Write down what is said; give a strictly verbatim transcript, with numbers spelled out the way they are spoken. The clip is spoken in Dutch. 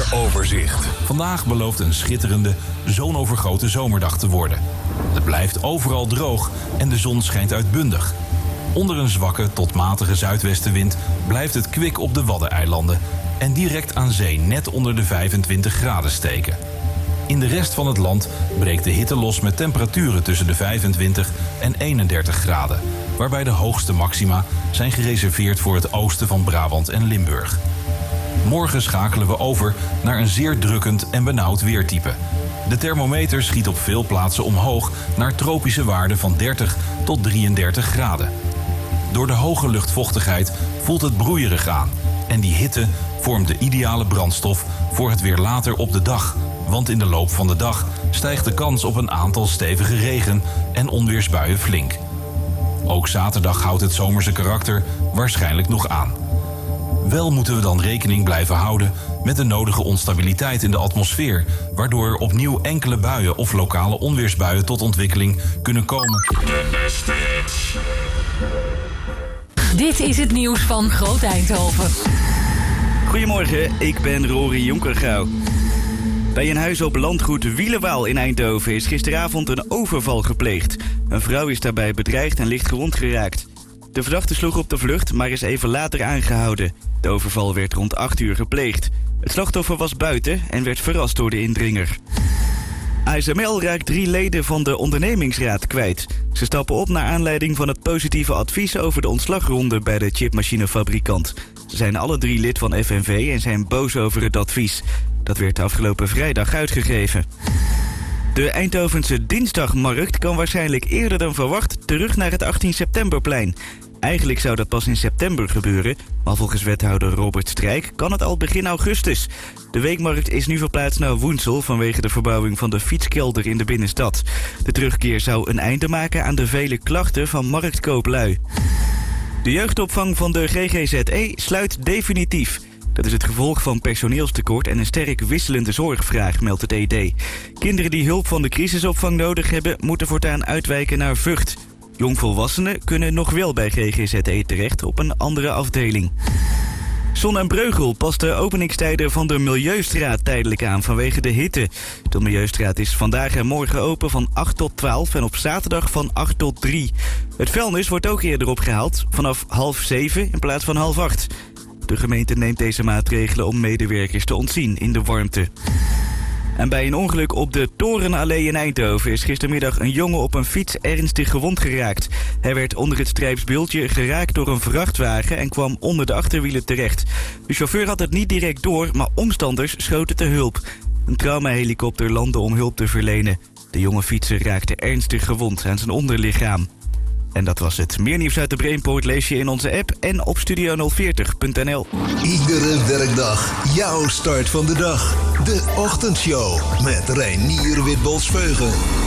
weeroverzicht. Vandaag belooft een schitterende, zonovergoten zomerdag te worden. Het blijft overal droog en de zon schijnt uitbundig. Onder een zwakke tot matige zuidwestenwind blijft het kwik op de Waddeneilanden en direct aan zee net onder de vijfentwintig graden steken. In de rest van het land breekt de hitte los met temperaturen tussen de vijfentwintig en eenendertig graden, waarbij de hoogste maxima zijn gereserveerd voor het oosten van Brabant en Limburg. Morgen schakelen we over naar een zeer drukkend en benauwd weertype. De thermometer schiet op veel plaatsen omhoog naar tropische waarden van dertig tot drieëndertig graden. Door de hoge luchtvochtigheid voelt het broeierig aan en die hitte vormt de ideale brandstof voor het weer later op de dag, want in de loop van de dag stijgt de kans op een aantal stevige regen- en onweersbuien flink. Ook zaterdag houdt het zomerse karakter waarschijnlijk nog aan. Wel moeten we dan rekening blijven houden met de nodige onstabiliteit in de atmosfeer, waardoor er opnieuw enkele buien of lokale onweersbuien tot ontwikkeling kunnen komen. Dit is het nieuws van Groot Eindhoven. Goedemorgen, ik ben Rory Jonkergouw. Bij een huis op landgoed Wielenwaal in Eindhoven is gisteravond een overval gepleegd. Een vrouw is daarbij bedreigd en licht gewond geraakt. De verdachte sloeg op de vlucht, maar is even later aangehouden. De overval werd rond acht uur gepleegd. Het slachtoffer was buiten en werd verrast door de indringer. A S M L raakt drie leden van de ondernemingsraad kwijt. Ze stappen op naar aanleiding van het positieve advies over de ontslagronde bij de chipmachinefabrikant. Ze zijn alle drie lid van F N V en zijn boos over het advies. Dat werd afgelopen vrijdag uitgegeven. De Eindhovense Dinsdagmarkt kan waarschijnlijk eerder dan verwacht terug naar het achttien septemberplein. Eigenlijk zou dat pas in september gebeuren, maar volgens wethouder Robert Strijk kan het al begin augustus. De weekmarkt is nu verplaatst naar Woensel vanwege de verbouwing van de fietskelder in de binnenstad. De terugkeer zou een einde maken aan de vele klachten van marktkooplui. De jeugdopvang van de G G Z E sluit definitief. Dat is het gevolg van personeelstekort en een sterk wisselende zorgvraag, meldt het E D. Kinderen die hulp van de crisisopvang nodig hebben, moeten voortaan uitwijken naar Vught. Jongvolwassenen kunnen nog wel bij G G Z E terecht op een andere afdeling. Zon en Breugel past de openingstijden van de Milieustraat tijdelijk aan vanwege de hitte. De Milieustraat is vandaag en morgen open van acht tot twaalf en op zaterdag van acht tot drie. Het vuilnis wordt ook eerder opgehaald, vanaf half zeven in plaats van half acht. De gemeente neemt deze maatregelen om medewerkers te ontzien in de warmte. En bij een ongeluk op de Torenallee in Eindhoven is gistermiddag een jongen op een fiets ernstig gewond geraakt. Hij werd onder het strijpsbeeldje geraakt door een vrachtwagen en kwam onder de achterwielen terecht. De chauffeur had het niet direct door, maar omstanders schoten te hulp. Een traumahelikopter landde om hulp te verlenen. De jonge fietser raakte ernstig gewond aan zijn onderlichaam. En dat was het. Meer nieuws uit de Brainport lees je in onze app en op studio nul veertig punt n l. Iedere werkdag jouw start van de dag. De Ochtendshow met Reinier Witbols-Veugen.